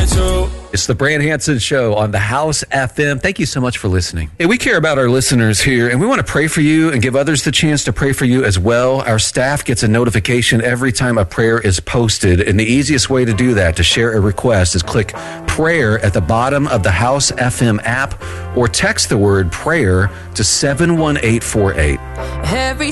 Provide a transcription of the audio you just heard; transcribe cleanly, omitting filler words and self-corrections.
It's the Brand Hansen Show on the House FM. Thank you so much for listening. Hey, we care about our listeners here, and we want to pray for you and give others the chance to pray for you as well. Our staff gets a notification every time a prayer is posted, and the easiest way to do that, to share a request, is click prayer at the bottom of the House FM app or text the word prayer to 71848.